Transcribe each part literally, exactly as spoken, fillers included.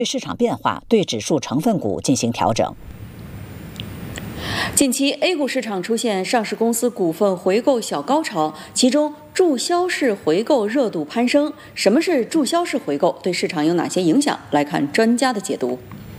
对市场变化，对指数成分股进行调整。 近期 A 股市场出现上市公司股份回购小高潮，其中注销式回购热度攀升。什么是注销式回购？对市场有哪些影响？来看专家的解读。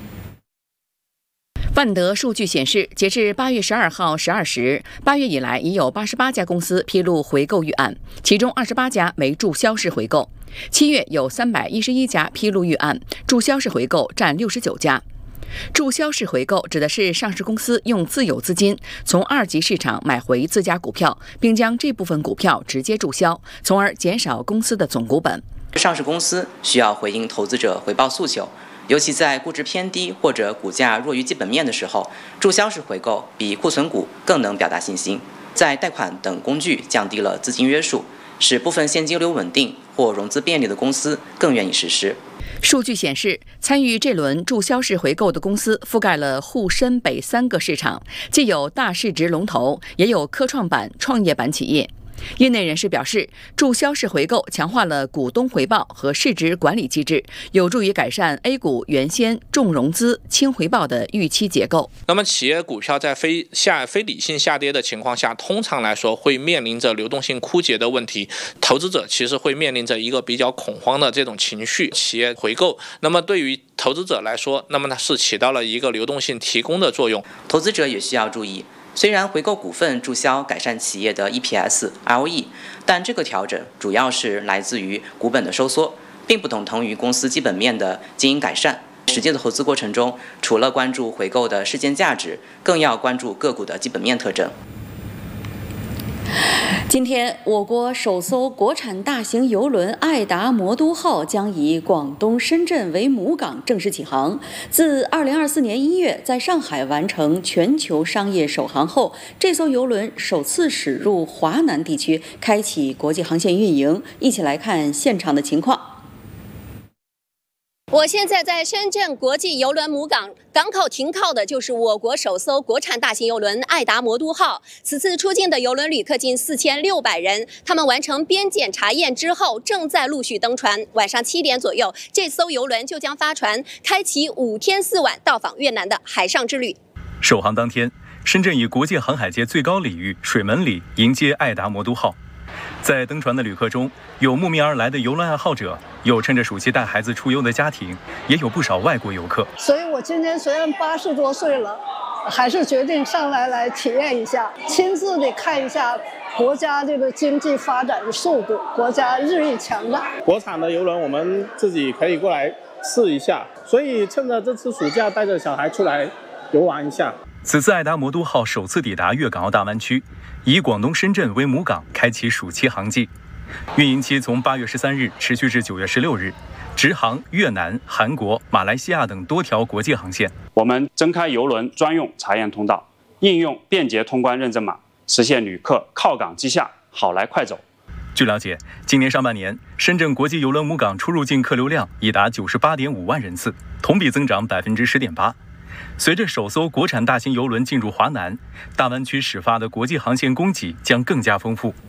万德数据显示，截至八月十二号十二时，八月以来已有八十八家公司披露回购预案，其中二十八家为注销式回购。七月有三百一十一家披露预案，注销式回购占六十九家。注销式回购指的是上市公司用自有资金从二级市场买回自家股票，并将这部分股票直接注销，从而减少公司的总股本。 上市公司需要回应投资者回报诉求，尤其在估值偏低或者股价弱于基本面的时候，注销式回购比库存股更能表达信心，在贷款等工具降低了资金约束，使部分现金流稳定或融资便利的公司更愿意实施。 数据显示，参与这轮注销式回购的公司覆盖了沪深北三个市场，既有大市值龙头，也有科创板、创业板企业。业内人士表示，注销式回购强化了股东回报和市值管理机制，有助于改善 A 股原先重融资、轻回报的预期结构。 那么，企业股票在非下非理性下跌的情况下，通常来说会面临着流动性枯竭的问题，投资者其实会面临着一个比较恐慌的这种情绪。企业回购，那么对于投资者来说，那么它是起到了一个流动性提供的作用。 投资者也需要注意。虽然回购股份注销改善企业的 E P S、R O E， 但这个调整主要是来自于股本的收缩，并不等同于公司基本面的经营改善。实际的投资过程中，除了关注回购的事件价值，更要关注个股的基本面特征。 今天，我国首艘国产大型邮轮爱达魔都号将以广东深圳为母港正式起航。自二零二四年一月在上海完成全球商业首航后，这艘邮轮首次驶入华南地区，开启国际航线运营。一起来看现场的情况。 我现在在深圳国际邮轮母港，港口停靠的就是我国首艘国产大型邮轮爱达魔都号。此次出境的邮轮旅客近四千六百人，他们完成边检查验之后，正在陆续登船。晚上七点左右，这艘邮轮就将发船，开启五天四晚到访越南的海上之旅。 首航当天，深圳以国际航海界最高礼遇水门礼迎接爱达魔都号。在登船的旅客中，有慕名而来的邮轮爱好者，有趁着暑期带孩子出游的家庭，也有不少外国游客。 所以我今年虽然八十多岁了，还是决定上来来体验一下，亲自的看一下国家这个经济发展的速度，国家日益强大。 国产的邮轮我们自己可以过来试一下，所以趁着这次暑假带着小孩出来游玩一下。 此次爱达魔都号首次抵达粤港澳大湾区，以广东深圳为母港，开启暑期航季。运营期从八月十三日持续至九月十六日，直航越南、韩国、马来西亚等多条国际航线。 我们增开邮轮专用查验通道，应用便捷通关认证码，实现旅客靠港即下，好来快走。 据了解，今年上半年，深圳国际邮轮母港出入境客流量已达九十八点五万人次，同比增长百分之十点八。随着首艘国产大型邮轮进入华南，大湾区始发的国际航线供给将更加丰富。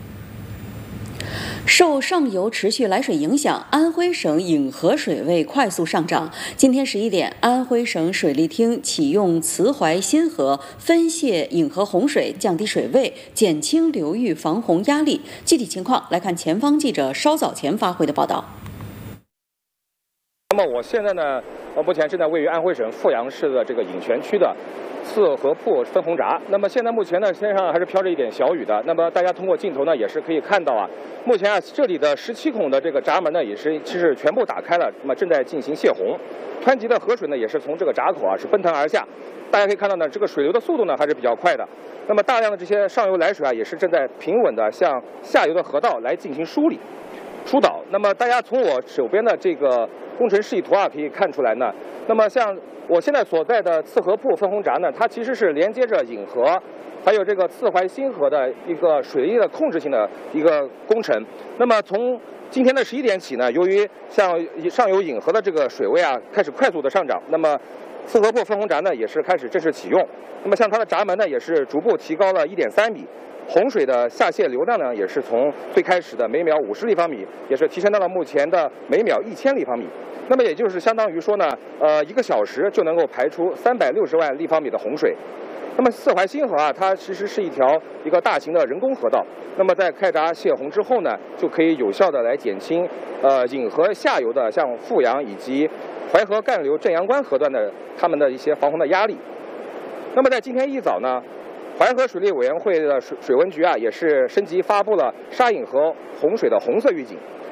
受上游持续来水影响，安徽省颍河水位快速上涨。今天十一点，安徽省水利厅启用慈淮新河分泄颍河洪水，降低水位，减轻流域防洪压力。具体情况来看前方记者稍早前发回的报道。 那么我现在呢，呃，目前正在位于安徽省阜阳市的这个颍泉区的四合铺分洪闸。那么现在目前呢，天上还是飘着一点小雨的。那么大家通过镜头呢，也是可以看到啊，目前啊这里的十七孔的这个闸门呢，也是其实全部打开了，那么正在进行泄洪。湍急的河水呢，也是从这个闸口啊是奔腾而下。大家可以看到呢，这个水流的速度呢还是比较快的。那么大量的这些上游来水啊，也是正在平稳的向下游的河道来进行梳理、疏导。那么大家从我手边的这个工程示意图啊可以看出来呢，那么像我现在所在的四合铺分洪闸呢，它其实是连接着颍河还有这个慈淮新河的一个水利的控制性的一个工程。那么从今天的十一点起呢，由于像上游颍河的这个水位啊开始快速的上涨，那么四合铺分洪闸呢也是开始正式启用。那么像它的闸门呢也是逐步提高了一点三米， 洪水的下泄流量呢，也是从最开始的每秒五十立方米，也是提升到了目前的每秒一千立方米。那么也就是相当于说呢，呃，一个小时就能够排出三百六十万立方米的洪水。那么四淮新河啊，它其实是一条一个大型的人工河道。那么在开闸泄洪之后呢，就可以有效的来减轻呃引河下游的像富阳以及淮河干流镇阳关河段的他们的一些防洪的压力。那么在今天一早呢，淮河水利委员会的水水文局啊，也是升级发布了沙引河洪水的红色预警。